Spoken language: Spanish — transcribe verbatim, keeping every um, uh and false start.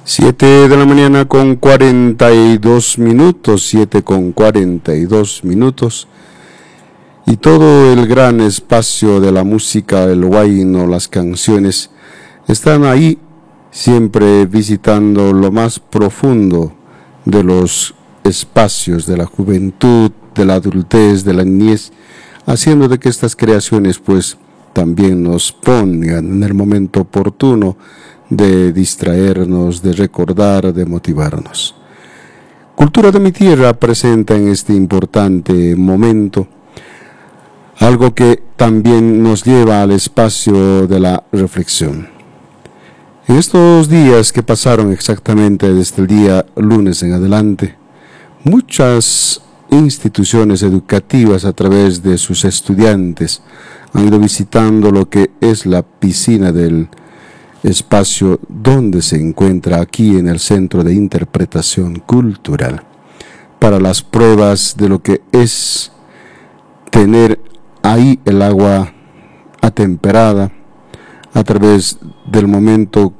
Siete de la mañana con cuarenta y dos minutos, siete con cuarenta y dos minutos. Y todo el gran espacio de la música, el huayno, las canciones, están ahí siempre visitando lo más profundo de los espacios de la juventud, de la adultez, de la niñez, haciendo de que estas creaciones pues también nos pongan en el momento oportuno de distraernos, de recordar, de motivarnos. Cultura de mi tierra presenta en este importante momento algo que también nos lleva al espacio de la reflexión. En estos días que pasaron exactamente desde el día lunes en adelante, muchas instituciones educativas a través de sus estudiantes han ido visitando lo que es la piscina del espacio donde se encuentra aquí en el Centro de Interpretación Cultural, para las pruebas de lo que es tener ahí el agua atemperada a través del momento